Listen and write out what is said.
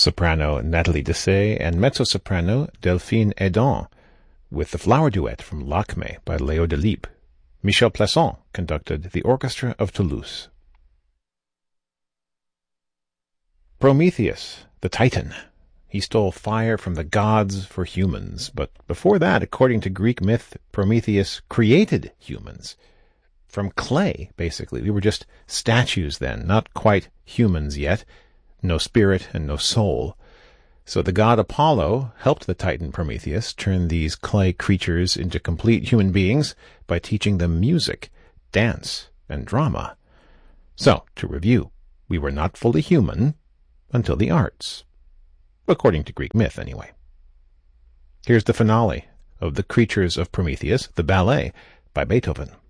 soprano Nathalie Dessay and mezzo-soprano Delphine Edon, with the flower duet from Lakme by Léo Delibes. Michel Plasson conducted the Orchestra of Toulouse. Prometheus, the Titan. He stole fire from the gods for humans, but before that, according to Greek myth, Prometheus created humans. From clay, basically. We were just statues then, not quite humans yet. No spirit and no soul. So the god Apollo helped the Titan Prometheus turn these clay creatures into complete human beings by teaching them music, dance, and drama. So, to review, we were not fully human until the arts. According to Greek myth, anyway. Here's the finale of The Creatures of Prometheus, the ballet, by Beethoven.